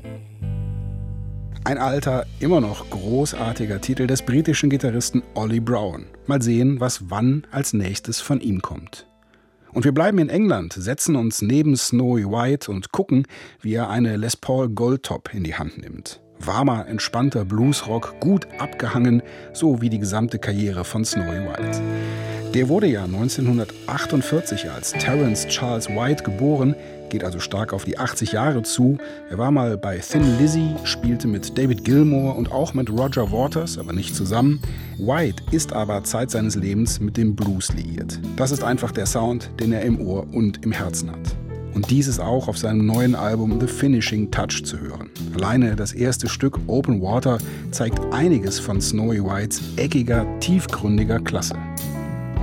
Ein alter, immer noch großartiger Titel des britischen Gitarristen Ollie Brown. Mal sehen, was wann als nächstes von ihm kommt. Und wir bleiben in England, setzen uns neben Snowy White und gucken, wie er eine Les Paul Goldtop in die Hand nimmt. Warmer, entspannter Bluesrock, gut abgehangen, so wie die gesamte Karriere von Snowy White. Der wurde ja 1948 als Terence Charles White geboren, geht also stark auf die 80 Jahre zu. Er war mal bei Thin Lizzy, spielte mit David Gilmour und auch mit Roger Waters, aber nicht zusammen. White ist aber Zeit seines Lebens mit dem Blues liiert. Das ist einfach der Sound, den er im Ohr und im Herzen hat. Und dies ist auch auf seinem neuen Album The Finishing Touch zu hören. Alleine das erste Stück Open Water zeigt einiges von Snowy Whites eckiger, tiefgründiger Klasse.